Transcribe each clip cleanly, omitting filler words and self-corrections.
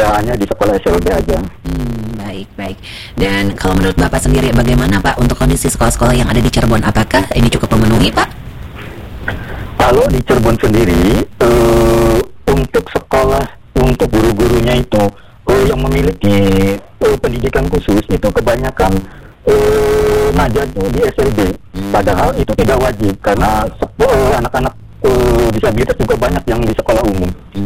tidak hanya di sekolah SLB aja. Baik. Dan kalau menurut Bapak sendiri bagaimana Pak untuk kondisi sekolah-sekolah yang ada di Cirebon? Apakah ini cukup memenuhi Pak? Kalau di Cirebon sendiri, untuk sekolah, untuk guru-gurunya itu yang memiliki pendidikan khusus itu kebanyakan ngajar tuh di SLB. Padahal itu tidak wajib karena anak-anak disabilitas juga banyak yang di sekolah umum.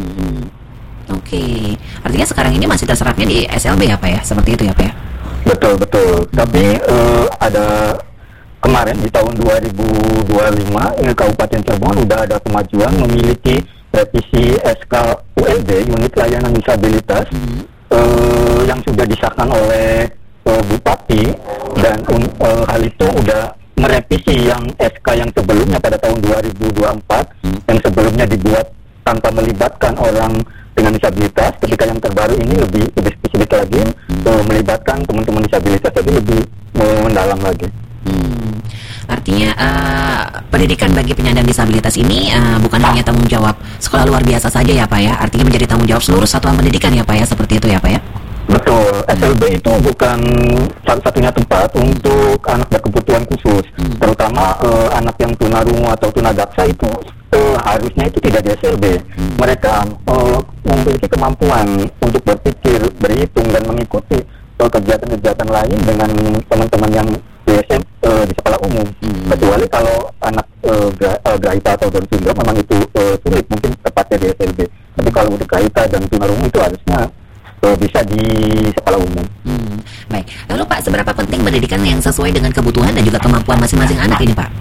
Oke. Artinya sekarang ini masih terserapnya di SLB ya Pak ya? Seperti itu ya Pak ya? Betul. Tapi ada kemarin di tahun 2025 Kabupaten Cirebon udah ada kemajuan memiliki revisi SK ULD unit layanan disabilitas yang sudah disahkan oleh Bupati, dan hal itu udah merevisi yang SK yang sebelumnya pada tahun 2024 yang sebelumnya dibuat tanpa melibatkan orang dengan disabilitas. Ketika yang terbaru ini lebih spesifik lagi, melibatkan teman-teman disabilitas, jadi lebih mendalam lagi. Artinya pendidikan bagi penyandang disabilitas ini bukan hanya tanggung jawab sekolah luar biasa saja ya Pak ya, artinya menjadi tanggung jawab seluruh satuan pendidikan ya Pak ya, seperti itu ya Pak ya? Betul, SLB itu bukan satu-satunya tempat untuk anak berkebutuhan khusus, terutama anak yang tunarungu atau tunadaksa itu harusnya itu tidak di SLB. Mereka memiliki kemampuan untuk berpikir, berhitung, dan mengikuti kegiatan-kegiatan lain dengan teman-teman yang di sekolah umum. Kecuali kalau anak gaita atau Down syndrome memang itu sulit mungkin tepatnya di SLB. Tapi kalau untuk gaita dan tunarungu itu harusnya bisa di sekolah umum. Baik. Lalu Pak, seberapa penting pendidikan yang sesuai dengan kebutuhan dan juga kemampuan masing-masing anak ini Pak?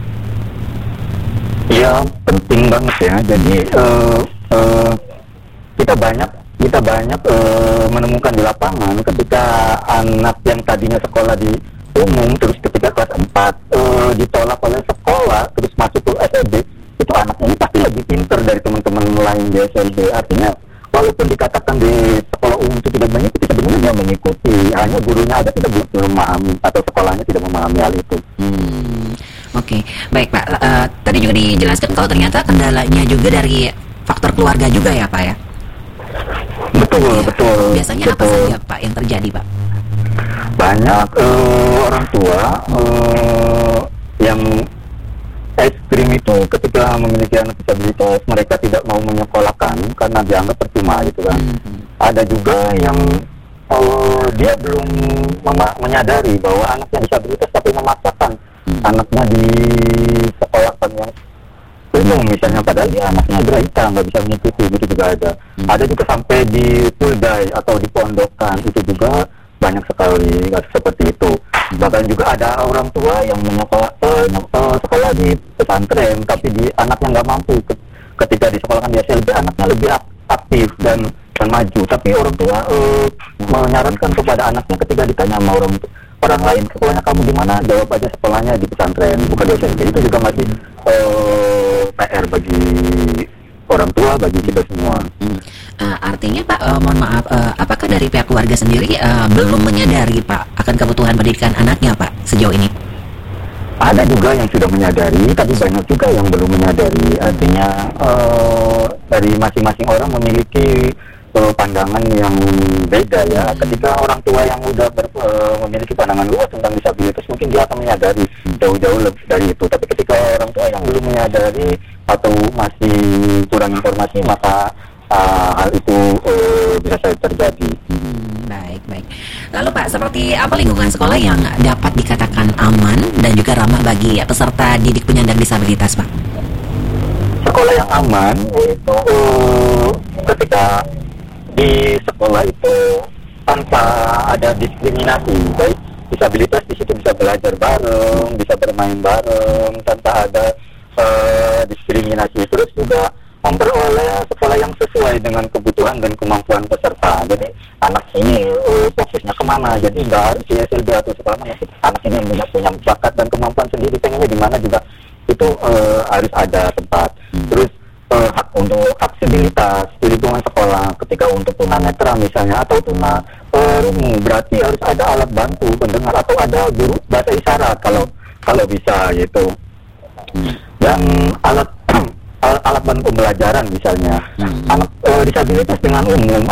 Ya, penting banget ya. Jadi kita banyak menemukan di lapangan ketika anak yang tadinya sekolah di umum terus ketika kelas 4 ditolak oleh sekolah terus masuk ke SLB, itu anak ini pasti lebih pintar dari teman-teman lain di SLB. Artinya walaupun dikatakan di sekolah umum itu tidak mengikuti, sebenarnya dia mengikuti, hanya gurunya ada tidak memahami atau sekolahnya tidak memahami hal itu. Oke, baik Pak. Tadi juga dijelaskan kalau ternyata kendalanya juga dari faktor keluarga juga ya Pak ya? Betul. Biasanya apa saja Pak yang terjadi Pak? Banyak orang tua yang ekstrim itu ketika memiliki anak disabilitas, mereka tidak mau menyekolahkan karena dianggap percuma gitu kan. Ada juga yang dia belum menyadari bahwa anaknya disabilitas tapi memaksakan anaknya di sekolahkan yang umum misalnya, padahal dia anaknya graita, nggak bisa mengikuti, gitu juga ada. Ada juga sampai di puldai atau di pondokan, itu juga banyak sekali seperti itu. Bahkan juga ada orang tua yang sekolah di pesantren tapi anaknya nggak mampu, ketika disekolahkan di SLB anaknya lebih aktif dan maju, tapi orang tua menyarankan kepada anaknya ketika ditanya sama orang lain, sekolahnya kamu di mana, jawab aja sekolahnya di pesantren bukan di SLB. Itu juga masih PR bagi orang tua, bagi kita semua. Artinya Pak, mohon maaf, apakah dari pihak keluarga sendiri belum menyadari Pak akan kebutuhan pendidikan anaknya Pak sejauh ini? Ada juga yang sudah menyadari, tapi banyak juga yang belum menyadari. Artinya dari masing-masing orang memiliki pandangan yang beda ya. Ketika orang tua yang udah memiliki pandangan luas tentang disabilitas, mungkin dia akan menyadari jauh-jauh lebih dari itu. Tapi ketika orang tua yang belum menyadari atau masih kurang informasi, maka hal itu bisa saja terjadi. Baik. Lalu Pak, seperti apa lingkungan sekolah yang dapat dikatakan aman dan juga ramah bagi peserta didik penyandang disabilitas Pak? Sekolah yang aman itu ketika di sekolah itu tanpa ada diskriminasi, baik disabilitas di situ bisa belajar bareng, bisa bermain bareng tanpa ada diskriminasi. Terus juga memperoleh sekolah yang sesuai dengan kebutuhan dan kemampuan peserta. Jadi anak ini fokusnya kemana, jadi nggak harus di SLB atau sekolah mana. Anak ini punya bakat dan kemampuan sendiri, pengennya di mana juga itu harus ada tempat. Terus hak untuk aksesibilitas di lingkungan sekolah, ketika untuk tunanetra misalnya atau tunarungu, berarti harus ada alat bantu pendengar atau ada guru bahasa isyarat kalau bisa gitu. Dan alat bantu pembelajaran misalnya. Anak disabilitas dengan umum